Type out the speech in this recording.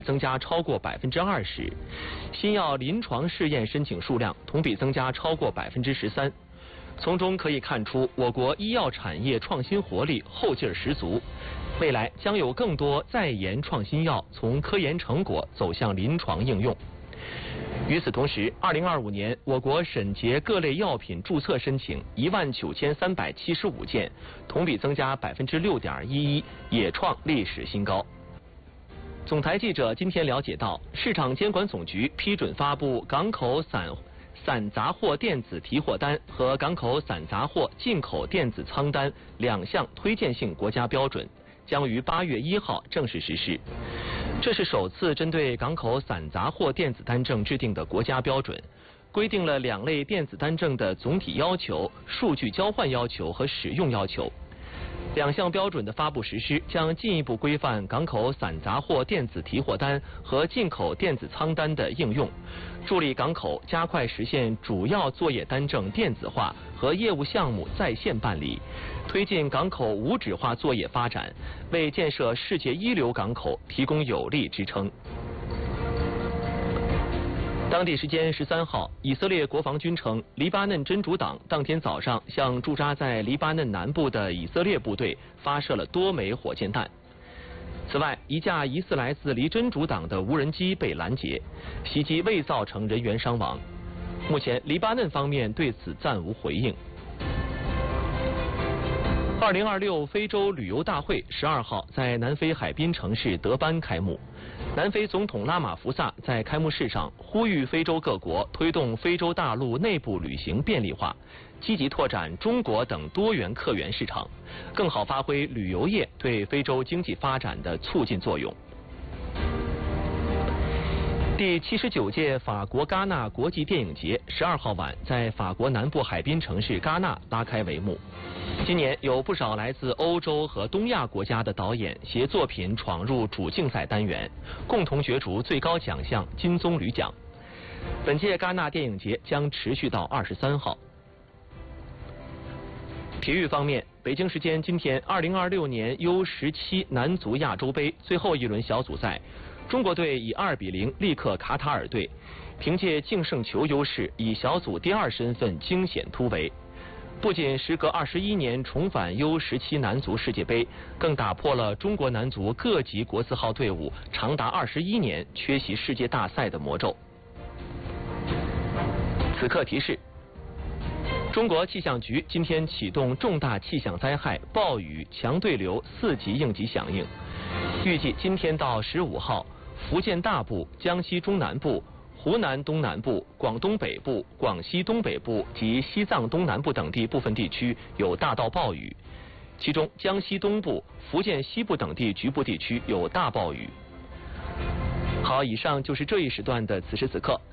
增加超过20%，新药临床试验申请数量同比增加超过13%。从中可以看出，我国医药产业创新活力后劲儿十足，未来将有更多在研创新药从科研成果走向临床应用。与此同时，2025年我国审结各类药品注册申请19375件，同比增加6.11%，也创历史新高。总台记者今天了解到，市场监管总局批准发布港口散杂货电子提货单和港口散杂货进口电子仓单2项推荐性国家标准，将于8月1号正式实施。这是首次针对港口散杂货电子单证制定的国家标准，规定了2类电子单证的总体要求、数据交换要求和使用要求。2项标准的发布实施，将进一步规范港口散杂货电子提货单和进口电子仓单的应用，助力港口加快实现主要作业单证电子化和业务项目在线办理，推进港口无纸化作业发展，为建设世界一流港口提供有力支撑。当地时间13号，以色列国防军称，黎巴嫩真主党当天早上向驻扎在黎巴嫩南部的以色列部队发射了多枚火箭弹。此外，一架疑似来自黎真主党的无人机被拦截，袭击未造成人员伤亡。目前，黎巴嫩方面对此暂无回应。2026非洲旅游大会12号在南非海滨城市德班开幕。南非总统拉马福萨在开幕式上呼吁非洲各国推动非洲大陆内部旅行便利化，积极拓展中国等多元客源市场，更好发挥旅游业对非洲经济发展的促进作用。第79届法国戛纳国际电影节12号晚在法国南部海滨城市戛纳拉开帷幕。今年有不少来自欧洲和东亚国家的导演携作品闯入主竞赛单元，共同角逐最高奖项金棕榈奖。本届戛纳电影节将持续到23号。体育方面，北京时间今天2026年 U17 男足亚洲杯最后一轮小组赛，中国队以2-0力克卡塔尔队，凭借净胜球优势，以小组第2身份惊险突围。不仅时隔21年重返 U17 男足世界杯，更打破了中国男足各级国字号队伍长达21年缺席世界大赛的魔咒。此刻提示：中国气象局今天启动重大气象灾害暴雨强对流4级应急响应，预计今天到15号，福建大部、江西中南部、湖南东南部、广东北部、广西东北部及西藏东南部等地部分地区有大到暴雨，其中江西东部、福建西部等地局部地区有大暴雨。好，以上就是这一时段的此时此刻。